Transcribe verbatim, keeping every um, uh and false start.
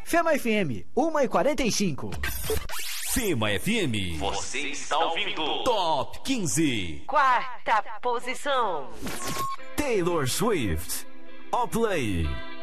Fema F M, uma e quarenta e cinco. Fema F M. Você está ouvindo Top quinze. Quarta posição. Taylor Swift. All Play.